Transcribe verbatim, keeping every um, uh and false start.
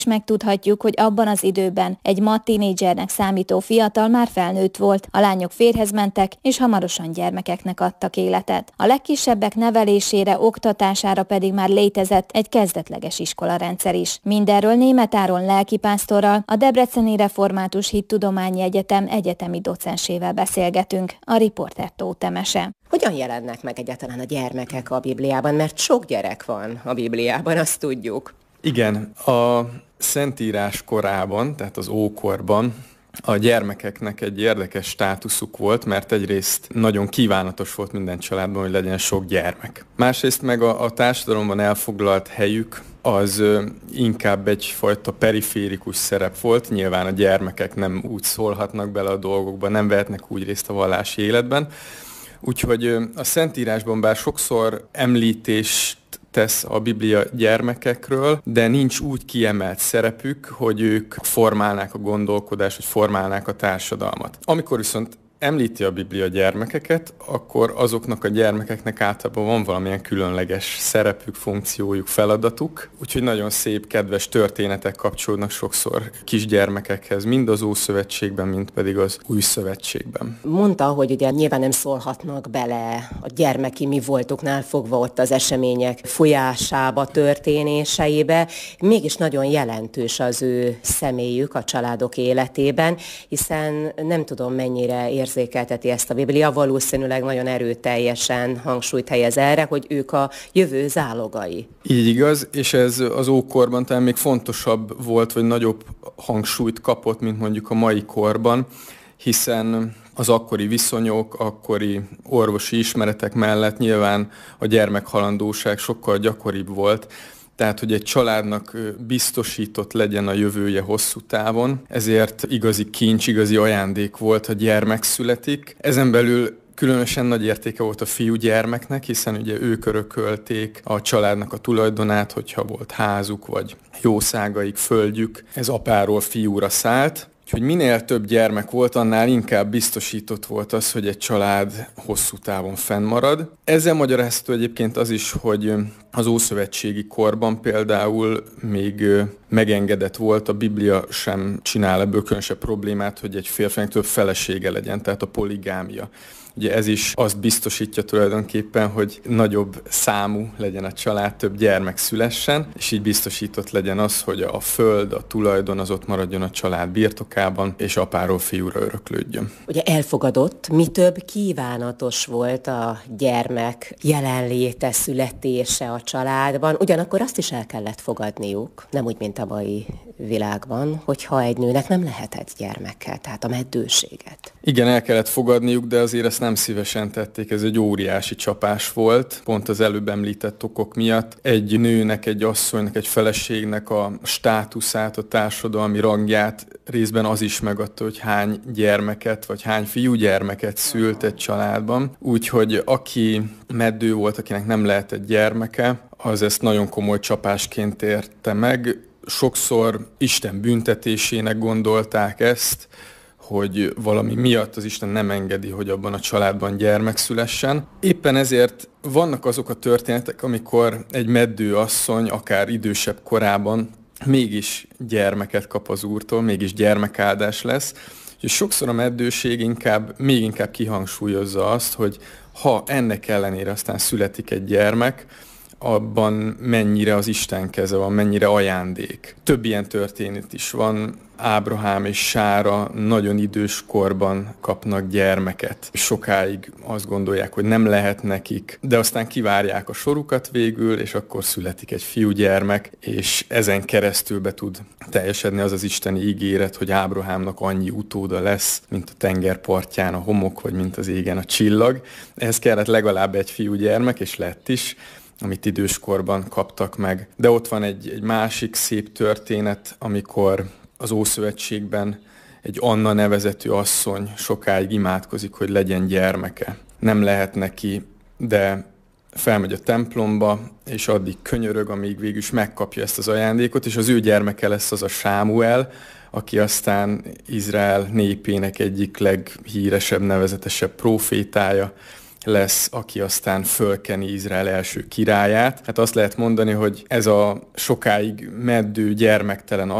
és megtudhatjuk, hogy abban az időben egy ma tínédzsernek számító fiatal már felnőtt volt, a lányok férjhez mentek, és hamarosan gyermekeknek adtak életet. A legkisebbek nevelésére, oktatására pedig már létezett egy kezdetleges iskolarendszer is. Mindenről Németh Áron lelkipásztorral, a Debreceni Református Hittudományi Egyetem egyetemi docensével beszélgetünk. A riporter Tóth Temese. Hogyan jelennek meg egyáltalán a gyermekek a Bibliában? Mert sok gyerek van a Bibliában, azt tudjuk. Igen, a Szentírás korában, tehát az ókorban a gyermekeknek egy érdekes státuszuk volt, mert egyrészt nagyon kívánatos volt minden családban, hogy legyen sok gyermek. Másrészt meg a, a társadalomban elfoglalt helyük az inkább egyfajta periférikus szerep volt. Nyilván a gyermekek nem úgy szólhatnak bele a dolgokba, nem vehetnek úgy részt a vallási életben. Úgyhogy a Szentírásban bár sokszor említést tesz a Biblia gyermekekről, de nincs úgy kiemelt szerepük, hogy ők formálnák a gondolkodást, vagy formálnák a társadalmat. Amikor viszont említi a Biblia gyermekeket, akkor azoknak a gyermekeknek általában van valamilyen különleges szerepük, funkciójuk, feladatuk. Úgyhogy nagyon szép, kedves történetek kapcsolódnak sokszor kisgyermekekhez, mind az Ószövetségben, mind pedig az Új Szövetségben. Mondta, hogy ugye nyilván nem szólhatnak bele a gyermeki mi voltuknál fogva ott az események folyásába, történéseibe. Mégis nagyon jelentős az ő személyük a családok életében, hiszen nem tudom mennyire ér érzékelteti ezt a Biblia, valószínűleg nagyon erőteljesen hangsúlyt helyez erre, hogy ők a jövő zálogai. Így igaz, és ez az ókorban talán még fontosabb volt, vagy nagyobb hangsúlyt kapott, mint mondjuk a mai korban, hiszen az akkori viszonyok, akkori orvosi ismeretek mellett nyilván a gyermekhalandóság sokkal gyakoribb volt, tehát, hogy egy családnak biztosított legyen a jövője hosszú távon, ezért igazi kincs, igazi ajándék volt, ha gyermek születik. Ezen belül különösen nagy értéke volt a fiúgyermeknek, hiszen ugye ők örökölték a családnak a tulajdonát, hogyha volt házuk, vagy jószágaik, földjük, ez apáról fiúra szállt. Úgyhogy minél több gyermek volt, annál inkább biztosított volt az, hogy egy család hosszú távon fennmarad. Ezzel magyarázható egyébként az is, hogy az ószövetségi korban például még megengedett volt, a Biblia sem csinál ebből különösebb problémát, hogy egy férfinek több felesége legyen, tehát a poligámia. Ugye ez is azt biztosítja tulajdonképpen, hogy nagyobb számú legyen a család, több gyermek szülessen, és így biztosított legyen az, hogy a föld, a tulajdon az ott maradjon a család birtokában, és apáról fiúra öröklődjön. Ugye elfogadott, mi több kívánatos volt a gyermek jelenléte, születése a családban, ugyanakkor azt is el kellett fogadniuk, nem úgy, mint a mai világban, hogyha egy nőnek nem lehetett gyermekkel, tehát a meddőséget. Igen, el kellett fogadniuk, de azért ezt nem szívesen tették, ez egy óriási csapás volt, pont az előbb említett okok miatt. Egy nőnek, egy asszonynak, egy feleségnek a státuszát, a társadalmi rangját részben az is megadta, hogy hány gyermeket, vagy hány fiúgyermeket szült egy családban. Úgyhogy aki meddő volt, akinek nem lehetett gyermeke, az ezt nagyon komoly csapásként érte meg. Sokszor Isten büntetésének gondolták ezt, hogy valami miatt az Isten nem engedi, hogy abban a családban gyermek szülessen. Éppen ezért vannak azok a történetek, amikor egy meddő asszony, akár idősebb korában mégis gyermeket kap az Úrtól, mégis gyermekáldás lesz. És sokszor a meddőség inkább, még inkább kihangsúlyozza azt, hogy ha ennek ellenére aztán születik egy gyermek, abban mennyire az Isten keze van, mennyire ajándék. Több ilyen történet is van. Ábrahám és Sára nagyon idős korban kapnak gyermeket. Sokáig azt gondolják, hogy nem lehet nekik, de aztán kivárják a sorukat végül, és akkor születik egy fiúgyermek, és ezen keresztül be tud teljesedni az az isteni ígéret, hogy Ábrahámnak annyi utóda lesz, mint a tengerpartján a homok, vagy mint az égen a csillag. Ehhez kellett legalább egy fiúgyermek, és lett is, amit időskorban kaptak meg. De ott van egy, egy másik szép történet, amikor az Ószövetségben egy Anna nevezetű asszony sokáig imádkozik, hogy legyen gyermeke. Nem lehet neki, de felmegy a templomba, és addig könyörög, amíg végül is megkapja ezt az ajándékot, és az ő gyermeke lesz az a Sámuel, aki aztán Izrael népének egyik leghíresebb, nevezetesebb prófétája, lesz, aki aztán fölkeni Izrael első királyát. Hát azt lehet mondani, hogy ez a sokáig meddő gyermektelen